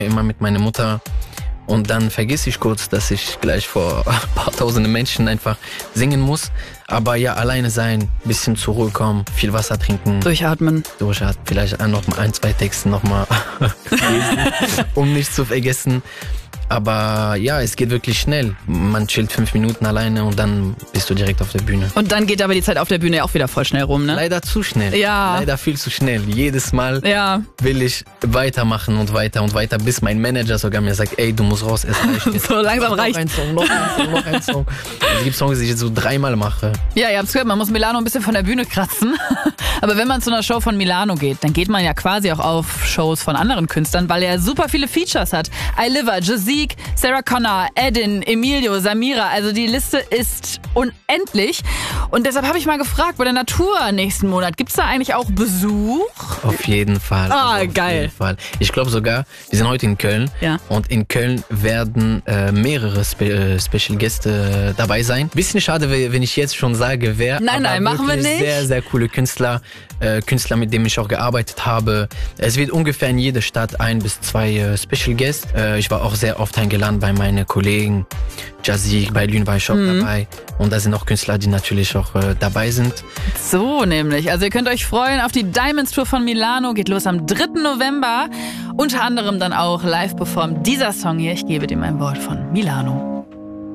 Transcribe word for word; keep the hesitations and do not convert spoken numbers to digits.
immer mit meiner Mutter. Und dann vergesse ich kurz, dass ich gleich vor ein paar tausende Menschen einfach singen muss. Aber ja, alleine sein, bisschen zur Ruhe kommen, viel Wasser trinken. Durchatmen. Durchatmen, vielleicht noch mal ein, zwei Texte nochmal lesen, um nicht zu vergessen. Aber ja, es geht wirklich schnell. Man chillt fünf Minuten alleine und dann bist du direkt auf der Bühne. Und dann geht aber die Zeit auf der Bühne ja auch wieder voll schnell rum, ne? Leider zu schnell. Ja. Leider viel zu schnell. Jedes Mal ja. will ich weitermachen und weiter und weiter, bis mein Manager sogar mir sagt, ey, du musst raus, es reicht jetzt. So langsam reicht. Noch ein Song, noch ein Song, noch ein Song. Es gibt Songs, die ich jetzt so dreimal mache. Ja, ihr habt's gehört, man muss Milano ein bisschen von der Bühne kratzen. Aber wenn man zu einer Show von Milano geht, dann geht man ja quasi auch auf Shows von anderen Künstlern, weil er super viele Features hat. Iliva, Jazik, Sarah Connor, Edin, Emilio, Samira, also die Liste ist unendlich. Und deshalb habe ich mal gefragt, bei der Natur nächsten Monat, gibt's da eigentlich auch Besuch? Auf jeden Fall. Ah, also auf geil. Jeden Fall. Ich glaube sogar, wir sind heute in Köln ja. und in Köln werden äh, mehrere Spe äh, Special Gäste äh, dabei sein. Bisschen schade, wenn ich jetzt schon sage, wer. Nein, nein, machen wir nicht. Sehr, sehr coole Künstler, äh, Künstler, mit denen ich auch gearbeitet habe. Es wird ungefähr in jeder Stadt ein bis zwei äh, Special Guests. Äh, ich war auch sehr oft eingeladen bei meinen Kollegen. Jazik, bei Lün war ich auch mhm. dabei. Und da sind auch Künstler, die natürlich auch äh, dabei sind. So nämlich. Also ihr könnt euch freuen auf die Diamonds Tour von Milano. Geht los am dritten November. Unter anderem dann auch live performt dieser Song hier. Ich gebe dir mein Wort von Milano.